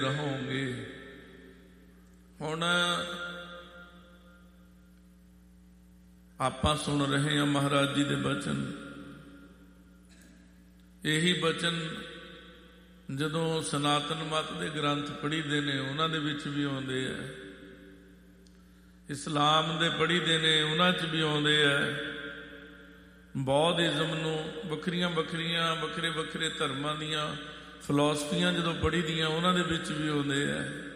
ਰਹੋਗੇ। ਹੁਣ ਆਪਾਂ ਸੁਣ ਰਹੇ ਹਾਂ ਮਹਾਰਾਜ ਜੀ ਦੇ ਬਚਨ। ਇਹੀ ਬਚਨ ਜਦੋਂ ਸਨਾਤਨ ਮਤ ਦੇ ਗ੍ਰੰਥ ਪੜ੍ਹੀਦੇ ਨੇ ਉਹਨਾਂ ਦੇ ਵਿੱਚ ਵੀ ਆਉਂਦੇ ਆ, ਇਸਲਾਮ ਦੇ ਪੜ੍ਹੀਦੇ ਨੇ ਉਹਨਾਂ 'ਚ ਵੀ ਆਉਂਦੇ ਆ, ਬੌਧਿਜ਼ਮ ਨੂੰ ਵੱਖਰੀਆਂ ਵੱਖਰੇ ਧਰਮਾਂ ਦੀਆਂ ਫਿਲਾਸਫੀਆਂ ਜਦੋਂ ਪੜ੍ਹੀ ਦੀਆਂ ਉਹਨਾਂ ਦੇ ਵਿੱਚ ਵੀ ਆਉਂਦੇ ਆ।